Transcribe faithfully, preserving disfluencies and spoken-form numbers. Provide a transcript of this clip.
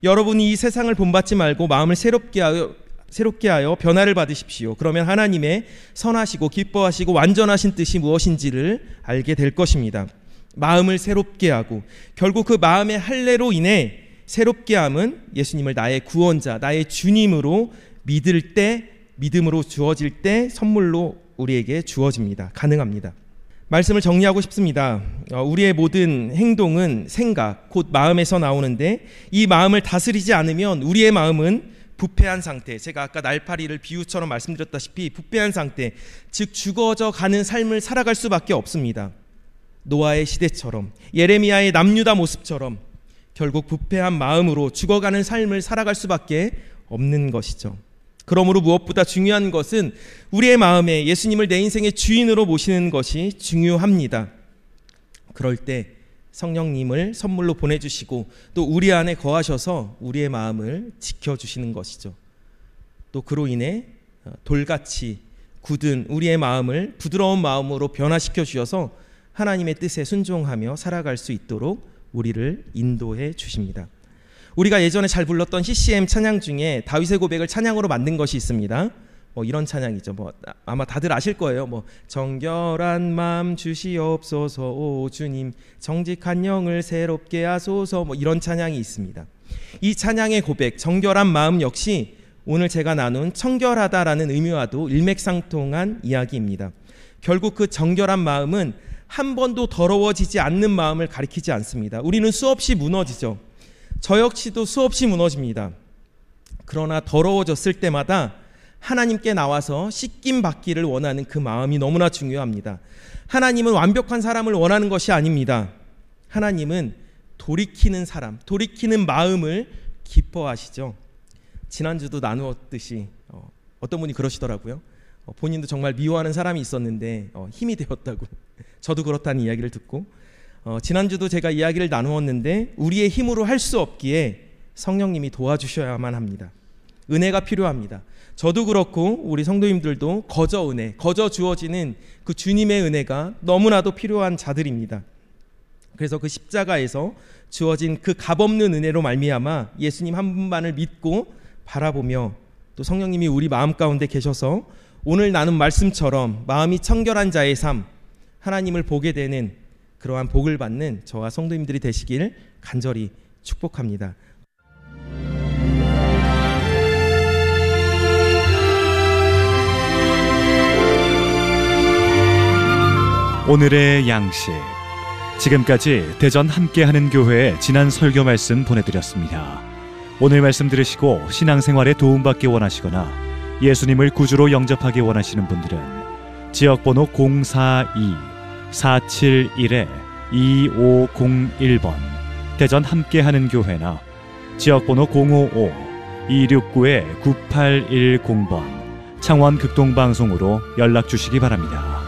여러분이 이 세상을 본받지 말고 마음을 새롭게 하여 새롭게 하여 변화를 받으십시오. 그러면 하나님의 선하시고 기뻐하시고 완전하신 뜻이 무엇인지를 알게 될 것입니다. 마음을 새롭게 하고, 결국 그 마음의 할례로 인해 새롭게 함은 예수님을 나의 구원자, 나의 주님으로 믿을 때, 믿음으로 주어질 때 선물로 우리에게 주어집니다. 가능합니다. 말씀을 정리하고 싶습니다. 우리의 모든 행동은 생각, 곧 마음에서 나오는데, 이 마음을 다스리지 않으면 우리의 마음은 부패한 상태, 제가 아까 날파리를 비유처럼 말씀드렸다시피 부패한 상태, 즉 죽어져 가는 삶을 살아갈 수밖에 없습니다. 노아의 시대처럼, 예레미야의 남유다 모습처럼 결국 부패한 마음으로 죽어가는 삶을 살아갈 수밖에 없는 것이죠. 그러므로 무엇보다 중요한 것은 우리의 마음에 예수님을 내 인생의 주인으로 모시는 것이 중요합니다. 그럴 때 성령님을 선물로 보내주시고 또 우리 안에 거하셔서 우리의 마음을 지켜주시는 것이죠. 또 그로 인해 돌같이 굳은 우리의 마음을 부드러운 마음으로 변화시켜 주셔서 하나님의 뜻에 순종하며 살아갈 수 있도록 우리를 인도해 주십니다. 우리가 예전에 잘 불렀던 씨씨엠 찬양 중에 다윗의 고백을 찬양으로 만든 것이 있습니다. 뭐 이런 찬양이죠. 뭐 아마 다들 아실 거예요. 뭐 정결한 마음 주시옵소서 오 주님, 정직한 영을 새롭게 하소서, 뭐 이런 찬양이 있습니다. 이 찬양의 고백, 정결한 마음 역시 오늘 제가 나눈 청결하다라는 의미와도 일맥상통한 이야기입니다. 결국 그 정결한 마음은 한 번도 더러워지지 않는 마음을 가리키지 않습니다. 우리는 수없이 무너지죠. 저 역시도 수없이 무너집니다. 그러나 더러워졌을 때마다 하나님께 나와서 씻김 받기를 원하는 그 마음이 너무나 중요합니다. 하나님은 완벽한 사람을 원하는 것이 아닙니다. 하나님은 돌이키는 사람, 돌이키는 마음을 기뻐하시죠. 지난주도 나누었듯이 어, 어떤 분이 그러시더라고요. 어, 본인도 정말 미워하는 사람이 있었는데 어, 힘이 되었다고. 저도 그렇다는 이야기를 듣고 어, 지난주도 제가 이야기를 나누었는데 우리의 힘으로 할 수 없기에 성령님이 도와주셔야만 합니다. 은혜가 필요합니다. 저도 그렇고 우리 성도님들도 거저 은혜, 거저 주어지는 그 주님의 은혜가 너무나도 필요한 자들입니다. 그래서 그 십자가에서 주어진 그 값없는 은혜로 말미암아 예수님 한 분만을 믿고 바라보며 또 성령님이 우리 마음 가운데 계셔서 오늘 나눈 말씀처럼 마음이 청결한 자의 삶, 하나님을 보게 되는 그러한 복을 받는 저와 성도님들이 되시길 간절히 축복합니다. 오늘의 양식, 지금까지 대전 함께하는 교회의 지난 설교 말씀 보내드렸습니다. 오늘 말씀 들으시고 신앙생활에 도움받기 원하시거나 예수님을 구주로 영접하기 원하시는 분들은 지역번호 공사이 사칠일 이오공일 번 대전 함께하는 교회나 지역번호 공오오 이육구 구팔일공 번 창원 극동방송으로 연락주시기 바랍니다.